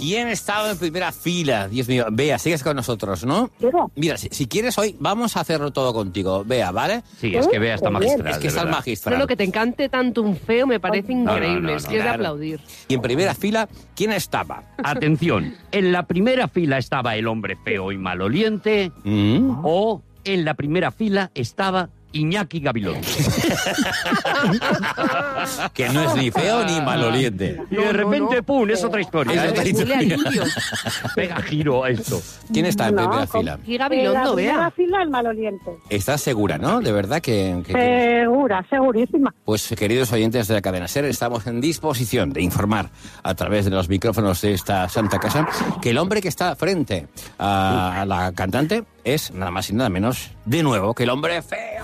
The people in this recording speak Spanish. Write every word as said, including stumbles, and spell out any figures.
¿Quién estaba en primera fila? Dios mío, Bea, sigues con nosotros, ¿no? Quiero. Mira, si, si quieres hoy, vamos a hacerlo todo contigo, Bea, ¿vale? Sí, es que Bea está Muy bien. magistral. Es que de estás verdad. magistral. Pero que te encante tanto un feo me parece no, increíble. no, es no, que es de claro. aplaudir. Y en primera fila, ¿quién estaba? Atención, en la primera fila estaba el hombre feo y maloliente, ¿Mm? o en la primera fila estaba Iñaki Gabilondo. Que no es ni feo ni maloliente. Y de No, no, repente, no. ¡pum!, es otra historia. Es ¿eh? otra Huele a limpio. Pega giro a esto. ¿Quién está en No, primera con- fila? Y En la Gabilondo, primera vea. fila el maloliente. ¿Estás segura, no? De verdad que... que- que- Segura, segurísima. Pues, queridos oyentes de la cadena SER, estamos en disposición de informar a través de los micrófonos de esta santa casa que el hombre que está frente a la cantante es nada más y nada menos, de nuevo, que el hombre feo.